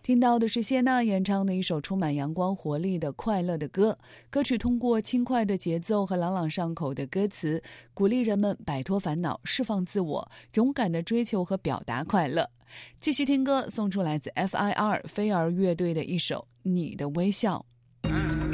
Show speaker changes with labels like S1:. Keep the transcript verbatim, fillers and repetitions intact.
S1: 听到的是谢娜演唱的一首充满阳光活力的快乐的歌。歌曲通过轻快的节奏和朗朗上口的歌词，鼓励人们摆脱烦恼，释放自我，勇敢地追求和表达快乐。继续听歌，送出来自 F I R 飞儿乐队的一首《你的微笑》。